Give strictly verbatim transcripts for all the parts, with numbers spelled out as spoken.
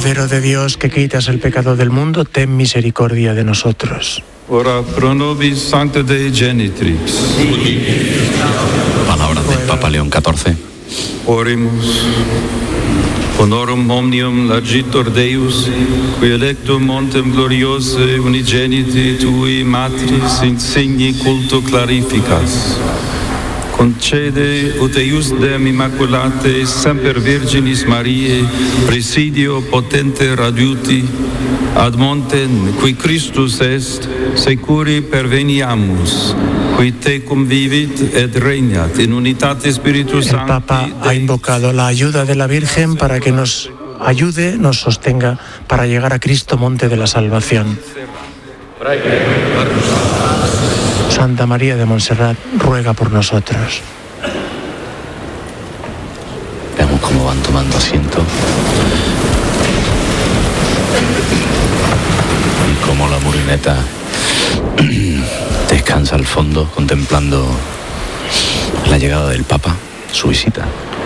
Cordero de Dios, que quitas el pecado del mundo, ten misericordia de nosotros. Ora pro nobis Sancta Dei Genitrix. Palabras del Papa León catorce. Oremus. Honorum omnium largitor Deus, qui electum montem gloriose unigeniti tui matris insigni culto clarificas. Concede ut eiusdem immaculate semper Virginis Mariae presidio potente radiuti ad montem qui Christus est securi perveniamus, qui te convivit et regnat in unitate Spiritus Sancti. El Papa ha invocado la ayuda de la Virgen para que nos ayude, nos sostenga para llegar a Cristo, monte de la salvación. Santa María de Montserrat, ruega por nosotros. Veamos cómo van tomando asiento y cómo la Murineta descansa al fondo contemplando la llegada del Papa, su visita.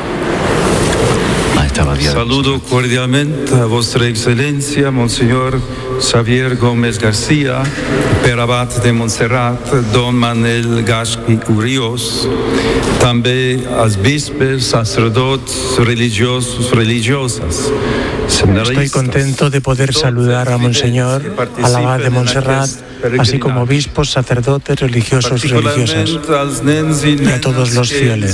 Saludo cordialmente a Vostra Excelencia, Monseñor Xavier Gómez García, per Abat de Montserrat, Don Manuel Gasqui Urios, també als bispes, sacerdotes, religiosos, religiosas. Estoy contento de poder saludar a Monseñor, al Abad de Montserrat, así como obispos, sacerdotes, religiosos y religiosas, y a todos los fieles.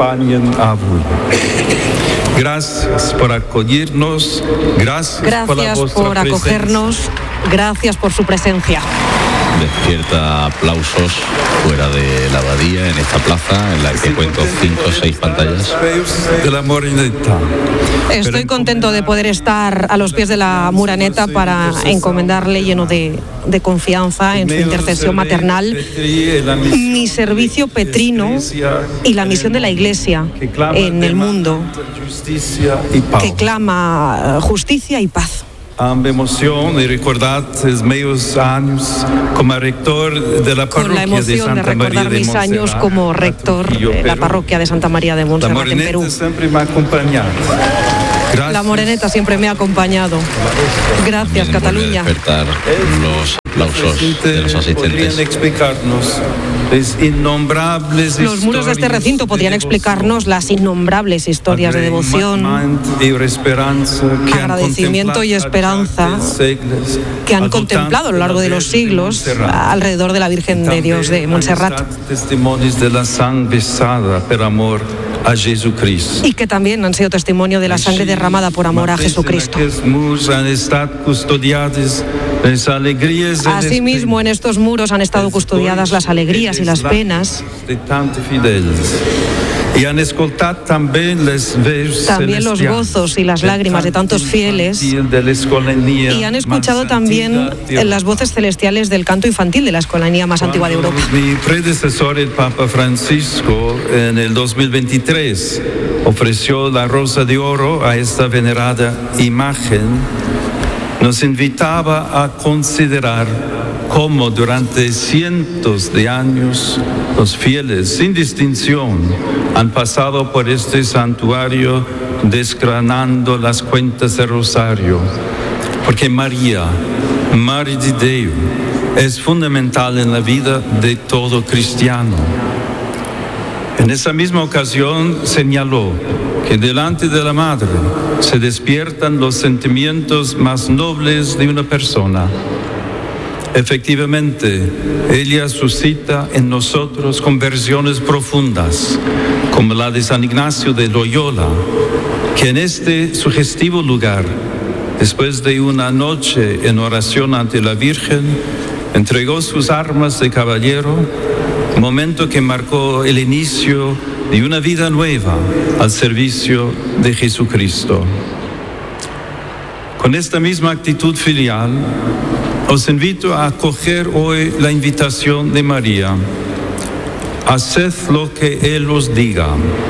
Gracias por acogernos, gracias, gracias por, la por acogernos, gracias por su presencia. Despierta aplausos fuera de la abadía, en esta plaza, en la que cuento cinco o seis pantallas. De la Morineta. Estoy contento de poder estar a los pies de la Muraneta para encomendarle, lleno de, de confianza en su intercesión maternal, mi servicio petrino y la misión de la Iglesia en el mundo, que clama justicia y paz. Amb emoción y recordar meus años como rector de la Con la parroquia de emoción de Santa María recordar de mis años Montserrat, como rector de la parroquia de Santa María de La Montserrat en Perú. Moreneta siempre me ha acompañado. Gracias. La Moreneta siempre me ha acompañado. Gracias, También Cataluña. vuelve a despertar los aplausos de los asistentes. Podrían explicarnos las innombrables Los muros de este recinto podrían explicarnos las innombrables historias de devoción, agradecimiento y esperanza que han contemplado a lo largo de los siglos alrededor de la Virgen de Dios de Montserrat. Testimonios de la sangre besada por amor a Jesucristo. Y que también han sido testimonio de la sangre derramada por amor a Jesucristo. Asimismo, en estos muros han estado custodiadas las alegrías y las penas. También los gozos y las lágrimas de tantos fieles. Y han escuchado también las voces celestiales del canto infantil de la escolanía más antigua de Europa. Mi predecesor, el Papa Francisco, en el dos mil veintitrés, ofreció la rosa de oro a esta venerada imagen. Nos invitaba a considerar cómo durante cientos de años los fieles, sin distinción, han pasado por este santuario desgranando las cuentas del rosario. Porque María, Madre de Dios, es fundamental en la vida de todo cristiano. En esa misma ocasión señaló que delante de la Madre se despiertan los sentimientos más nobles de una persona. Efectivamente, ella suscita en nosotros conversiones profundas, como la de San Ignacio de Loyola, que en este sugestivo lugar, después de una noche en oración ante la Virgen, entregó sus armas de caballero, momento que marcó el inicio de una vida nueva al servicio de Jesucristo. Con esta misma actitud filial, os invito a acoger hoy la invitación de María. Haced lo que Él os diga.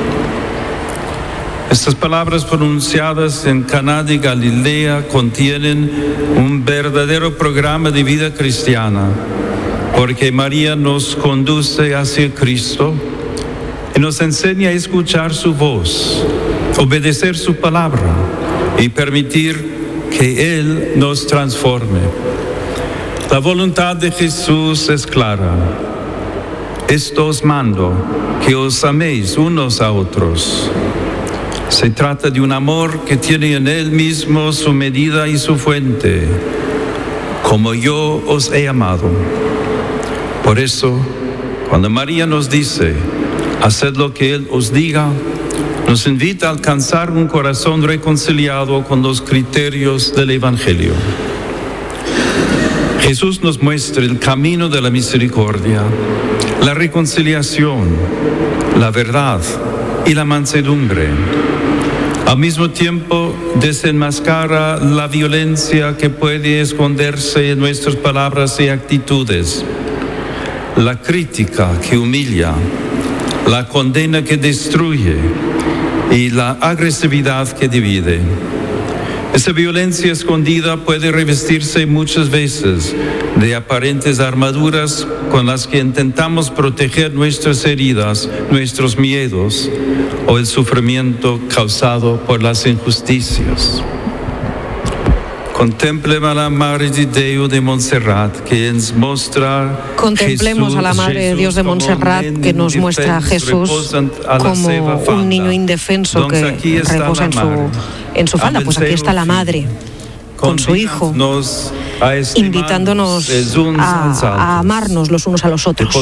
Estas palabras pronunciadas en Caná de Galilea contienen un verdadero programa de vida cristiana, porque María nos conduce hacia Cristo y nos enseña a escuchar su voz, obedecer su palabra y permitir que Él nos transforme. La voluntad de Jesús es clara. Esto os mando, que os améis unos a otros. Se trata de un amor que tiene en Él mismo su medida y su fuente, como yo os he amado. Por eso, cuando María nos dice, haced lo que Él os diga, nos invita a alcanzar un corazón reconciliado con los criterios del Evangelio. Jesús nos muestra el camino de la misericordia, la reconciliación, la verdad y la mansedumbre. Al mismo tiempo, desenmascara la violencia que puede esconderse en nuestras palabras y actitudes, la crítica que humilla, la condena que destruye y la agresividad que divide. Esa violencia escondida puede revestirse muchas veces de aparentes armaduras con las que intentamos proteger nuestras heridas, nuestros miedos o el sufrimiento causado por las injusticias. Contemplem a la Madre de Déu de Montserrat, que ens mostra Contemplemos Jesús, a la Madre de Dios de Montserrat, que nos muestra a Jesús como un niño indefenso que reposa en su, en su falda. Pues aquí está la Madre con su Hijo, invitándonos a, a amarnos los unos a los otros.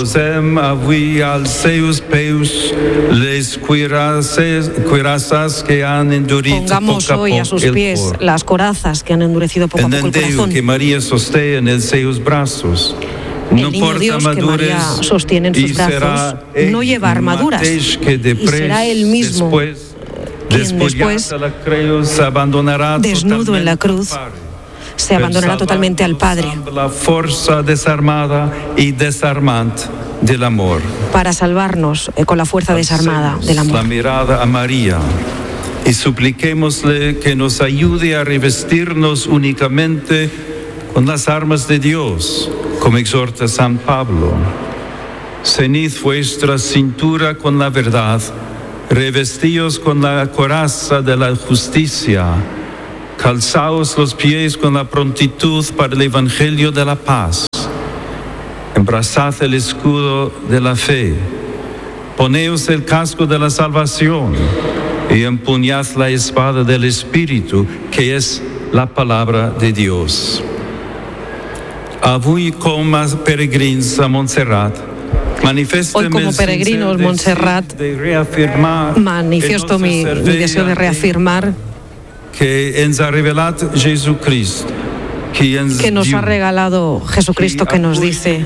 Pongamos hoy a sus pies las corazas que han endurecido poco a poco el corazón. Que María sostiene en sus brazos. El niño Dios que María sostiene en sus brazos no lleva armaduras y será él mismo quien después, desnudo en la cruz, se abandonará totalmente al Padre la fuerza desarmada y desarmante del amor. Para salvarnos eh, con la fuerza desarmada del amor. La mirada a María y supliquémosle que nos ayude a revestirnos únicamente con las armas de Dios, como exhorta San Pablo. Ceñid vuestra cintura con la verdad, revestíos con la coraza de la justicia, calzaos los pies con la prontitud para el Evangelio de la paz, embrazad el escudo de la fe, poneos el casco de la salvación y empuñad la espada del Espíritu, que es la palabra de Dios. Avui com a peregrins a Montserrat, hoy como peregrinos Montserrat manifiesto mi, mi deseo de reafirmar que ens ha revelat Jesucristo, que nos ha regalado Jesucristo, que nos dice: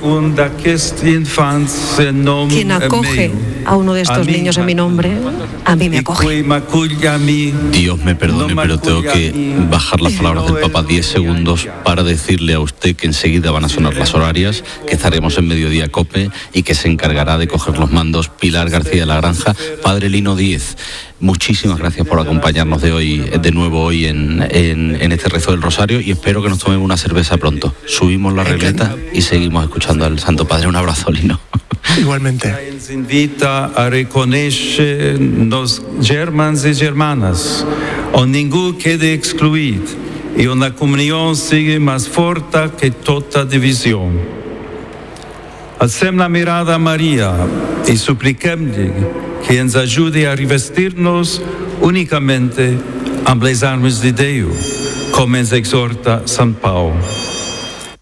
quien acoge a uno de estos niños en mi nombre, a mí me acoge. Dios me perdone, pero tengo que bajar las palabras del Papa diez segundos para decirle a usted que enseguida van a sonar las horarias, que estaremos en Mediodía Cope y que se encargará de coger los mandos Pilar García de la Granja. Padre Lino Díez, muchísimas gracias por acompañarnos de hoy, de nuevo hoy en, en, en este rezo del Rosario, y espero que nos tomemos una cerveza pronto. Subimos la regleta y seguimos escuchando al Santo Padre. Un abrazo, Lino. Igualmente. Ens invita a reconèixer nos germans i germanes, on ningú quede excluït i on la comunió sigui més forta que tota divisió. Alcem la mirada a Maria i supliquem-li que ens ajudi a revestir-nos únicamente amb les armes de Déu, com ens exhorta Sant Pau.